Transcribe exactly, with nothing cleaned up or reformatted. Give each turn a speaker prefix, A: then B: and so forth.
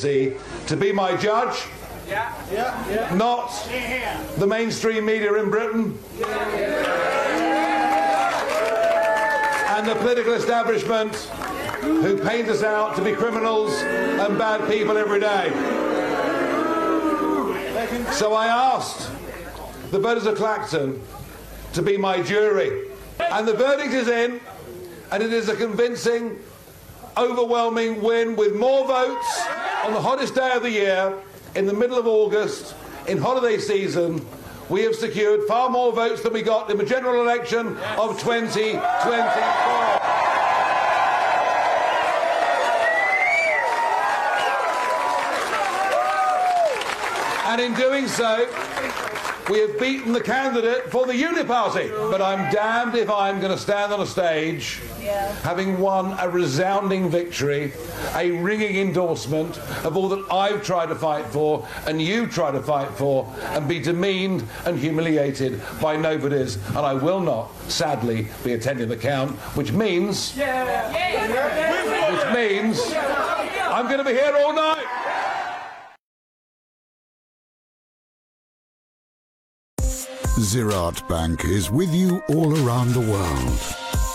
A: constituency to be my judge,
B: Yeah. Yeah. Yeah.
A: not the mainstream media in Britain and the political establishment who paint us out to be criminals and bad people every day. So I asked the voters of Clacton to be my jury. And the verdict is in, and it is a convincing, overwhelming win with more votes on the hottest day of the year, in the middle of August, in holiday season. We have secured far more votes than we got in the general election of twenty twenty-four. And in doing so, we have beaten the candidate for the Uniparty. But I'm damned if I'm going to stand on a stage, yeah, having won a resounding victory, a ringing endorsement of all that I've tried to fight for and you try to fight for, and be demeaned and humiliated by nobodies. And I will not, sadly, be attending the count, which means, yeah. Yeah. which means I'm going to be here all night.
C: Ziraat Bank is with you all around the world.